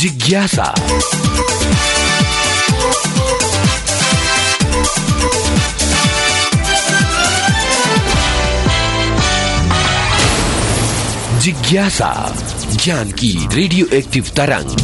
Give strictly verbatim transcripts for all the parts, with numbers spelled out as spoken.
जिज्ञासा। जिज्ञासा, ज्ञान की रेडियो एक्टिव तरंग।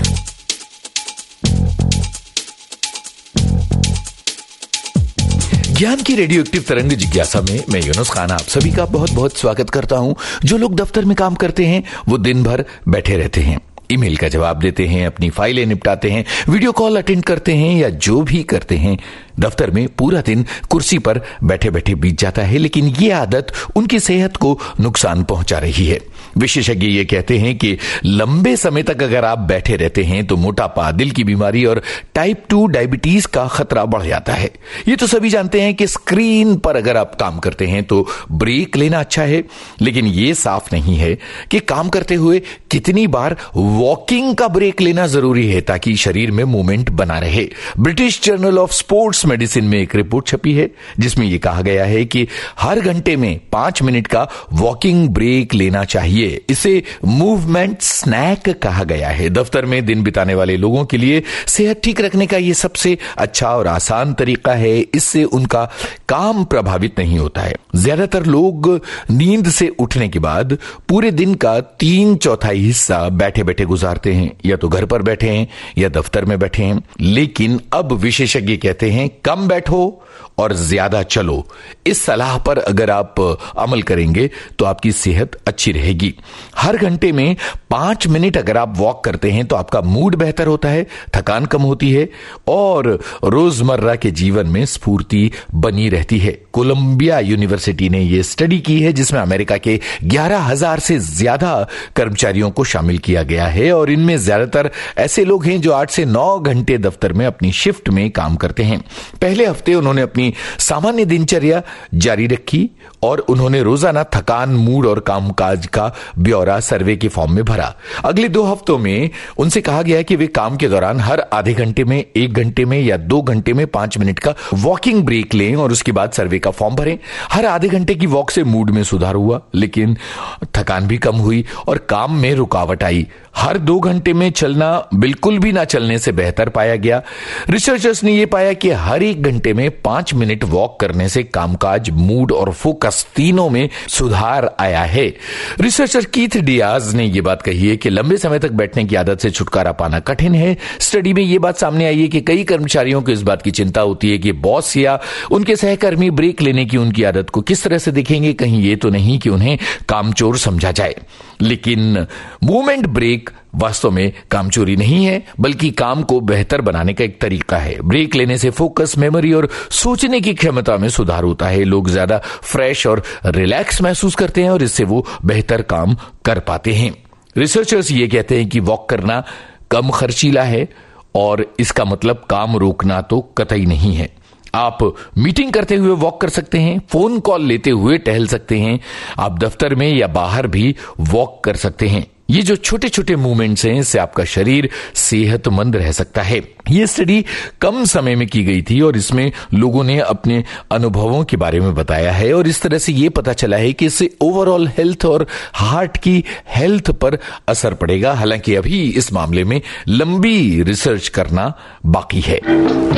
ज्ञान की रेडियो एक्टिव तरंग जिज्ञासा में मैं यूनुस खान आप सभी का बहुत बहुत स्वागत करता हूं। जो लोग दफ्तर में काम करते हैं वो दिन भर बैठे रहते हैं, ईमेल का जवाब देते हैं, अपनी फाइलें निपटाते हैं, वीडियो कॉल अटेंड करते हैं या जो भी करते हैं, दफ्तर में पूरा दिन कुर्सी पर बैठे बैठे बीत जाता है। लेकिन ये आदत उनकी सेहत को नुकसान पहुंचा रही है। विशेषज्ञ ये कहते हैं कि लंबे समय तक अगर आप बैठे रहते हैं तो मोटापा, दिल की बीमारी और टाइप टू डायबिटीज का खतरा बढ़ जाता है। ये तो सभी जानते हैं कि स्क्रीन पर अगर आप काम करते हैं तो ब्रेक लेना अच्छा है, लेकिन ये साफ नहीं है कि काम करते हुए कितनी बार वॉकिंग का ब्रेक लेना जरूरी है ताकि शरीर में मूवमेंट बना रहे। British journal of sports medicine में एक रिपोर्ट छपी है जिसमें यह कहा गया है कि हर घंटे में पांच मिनट का वॉकिंग ब्रेक लेना चाहिए। इसे मूवमेंट स्नैक कहा गया है। दफ्तर में दिन बिताने वाले लोगों के लिए सेहत ठीक रखने का यह सबसे अच्छा और आसान तरीका है। इससे उनका काम प्रभावित नहीं होता है। ज्यादातर लोग नींद से उठने के बाद पूरे दिन का तीन चौथाई हिस्सा बैठे बैठे गुजारते हैं, या तो घर पर बैठे हैं या दफ्तर में बैठे हैं। लेकिन अब विशेषज्ञ कहते हैं कम बैठो और ज्यादा चलो। इस सलाह पर अगर आप अमल करेंगे तो आपकी सेहत अच्छी रहेगी। हर घंटे में पांच मिनट अगर आप वॉक करते हैं तो आपका मूड बेहतर होता है, थकान कम होती है और रोजमर्रा के जीवन में स्फूर्ति बनी रहती है। कोलंबिया यूनिवर्सिटी ने यह स्टडी की है जिसमें अमेरिका के ग्यारह हजार से ज्यादा कर्मचारियों को शामिल किया गया है और इनमें ज्यादातर ऐसे लोग हैं जो आठ से नौ घंटे दफ्तर में अपनी शिफ्ट में काम करते हैं। पहले हफ्ते उन्होंने अपनी सामान्य दिनचर्या जारी रखी और उन्होंने रोजाना थकान, मूड और कामकाज का ब्यौरा सर्वे के फॉर्म में भरा। अगले दो हफ्तों में उनसे कहा गया कि वे काम के दौरान हर आधे घंटे में, एक घंटे में या दो घंटे में पांच मिनट का वॉकिंग ब्रेक लें और उसके बाद सर्वे का फॉर्म भरें। हर आधे घंटे की वॉक से मूड में सुधार हुआ, लेकिन थकान भी कम हुई और काम में रुकावट आई। हर दो घंटे में चलना बिल्कुल भी ना चलने से बेहतर पाया गया। रिसर्चर्स ने यह पाया कि हर एक घंटे में पांच मिनट वॉक करने से कामकाज, मूड और फोकस तीनों में सुधार आया है। रिसर्चर कीथ डियाज ने यह बात कही है कि लंबे समय तक बैठने की आदत से छुटकारा पाना कठिन है। स्टडी में यह बात सामने आई है कि कई कर्मचारियों को इस बात की चिंता होती है कि बॉस या उनके सहकर्मी ब्रेक लेने की उनकी आदत को किस तरह से देखेंगे, कहीं ये तो नहीं कि उन्हें कामचोर समझा जाए। लेकिन मूवमेंट ब्रेक वास्तव में कामचोरी नहीं है, बल्कि काम को बेहतर बनाने का एक तरीका है। ब्रेक लेने से फोकस, मेमोरी और सोचने की क्षमता में सुधार होता है। लोग ज्यादा फ्रेश और रिलैक्स महसूस करते हैं और इससे वो बेहतर काम कर पाते हैं। रिसर्चर्स ये कहते हैं कि वॉक करना कम खर्चीला है और इसका मतलब काम रोकना तो कतई नहीं है। आप मीटिंग करते हुए वॉक कर सकते हैं, फोन कॉल लेते हुए टहल सकते हैं, आप दफ्तर में या बाहर भी वॉक कर सकते हैं। ये जो छोटे छोटे मूवमेंट्स हैं इससे आपका शरीर सेहतमंद रह सकता है। ये स्टडी कम समय में की गई थी और इसमें लोगों ने अपने अनुभवों के बारे में बताया है और इस तरह से ये पता चला है कि इससे ओवरऑल हेल्थ और हार्ट की हेल्थ पर असर पड़ेगा। हालांकि अभी इस मामले में लंबी रिसर्च करना बाकी है।